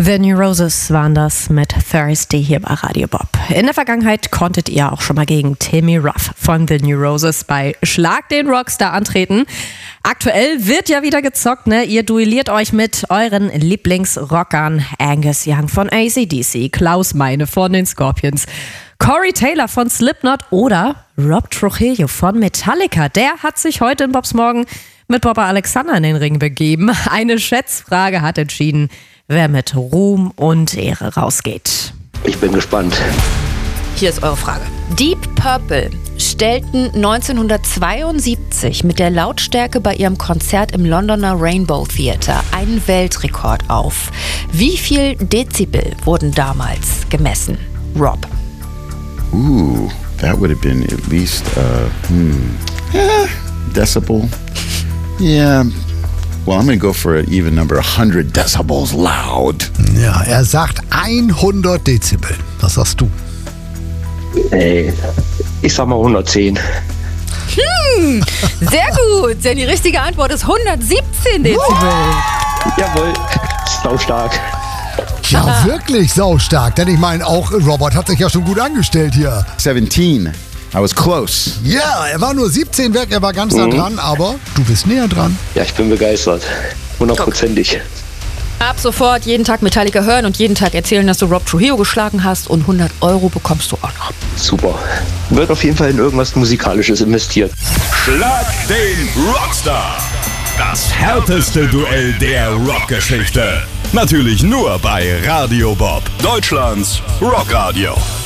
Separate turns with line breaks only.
The New Roses waren das mit Thursday hier bei Radio Bob. In der Vergangenheit konntet ihr auch schon mal gegen Timmy Ruff von The New Roses bei Schlag den Rockstar antreten. Aktuell wird ja wieder gezockt, ne? Ihr duelliert euch mit euren Lieblingsrockern. Angus Young von AC/DC, Klaus Meine von den Scorpions, Corey Taylor von Slipknot oder Rob Trujillo von Metallica. Der hat sich heute in Bobs Morgen mit Bobber Alexander in den Ring begeben. Eine Schätzfrage hat entschieden, wer mit Ruhm und Ehre rausgeht.
Ich bin gespannt.
Hier ist eure Frage. Deep Purple stellten 1972 mit der Lautstärke bei ihrem Konzert im Londoner Rainbow Theatre einen Weltrekord auf. Wie viel Dezibel wurden damals gemessen? Rob.
That would have been at least decibel. Yeah. Well, I'm going to go for an even number, 100 decibels loud.
Ja, er sagt 100 Dezibel. Was sagst du?
Ich sag mal 110.
Sehr gut, denn die richtige Antwort ist 117 Dezibel.
Jawohl, sau stark.
Ja, wirklich saustark. Denn ich meine, auch Robert hat sich ja schon gut angestellt hier.
17. I was close.
Ja, er war nur 17 weg, er war ganz nah dran, aber du bist näher dran.
Ja, ich bin begeistert. 100%ig.
Ab sofort jeden Tag Metallica hören und jeden Tag erzählen, dass du Rob Trujillo geschlagen hast, und 100 € bekommst du auch noch.
Super. Wird auf jeden Fall in irgendwas Musikalisches investiert.
Schlag den Rockstar. Das härteste Duell der Rockgeschichte. Natürlich nur bei Radio Bob, Deutschlands Rockradio.